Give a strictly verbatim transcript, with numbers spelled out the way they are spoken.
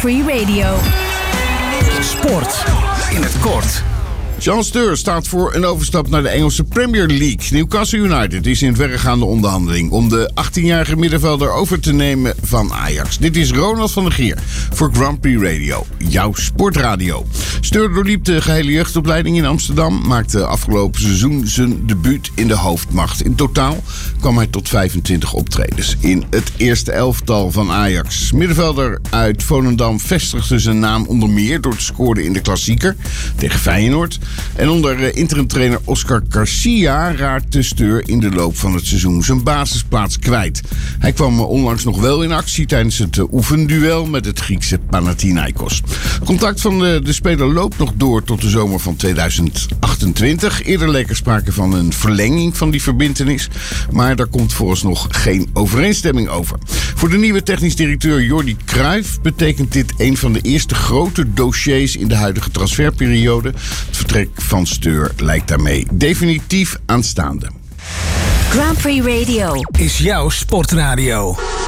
Prix Radio. Sport in het kort. John Steur staat voor een overstap naar de Engelse Premier League. Newcastle United is in verregaande onderhandeling om de achttienjarige middenvelder over te nemen van Ajax. Dit is Ronald van der Gier voor Grand Prix Radio, jouw sportradio. Steur doorliep de gehele jeugdopleiding in Amsterdam, maakte afgelopen seizoen zijn debuut in de hoofdmacht. In totaal kwam hij tot vijfentwintig optredens in het eerste elftal van Ajax. Middenvelder uit Volendam vestigde zijn naam onder meer door te scoren in de klassieker tegen Feyenoord. En onder interimtrainer Oscar Garcia raakte Steur in de loop van het seizoen zijn basisplaats kwijt. Hij kwam onlangs nog wel in actie tijdens het oefenduel met het Griekse Panathinaikos. Contact van de, de speler loopt nog door tot de zomer van tweeduizend achtentwintig. Eerder leek er sprake van een verlenging van die verbintenis, maar daar komt vooralsnog geen overeenstemming over. Voor de nieuwe technisch directeur Jordi Cruijff betekent dit een van de eerste grote dossiers in de huidige transferperiode. Het vertrek van Steur lijkt daarmee definitief aanstaande. Grand Prix Radio is jouw sportradio.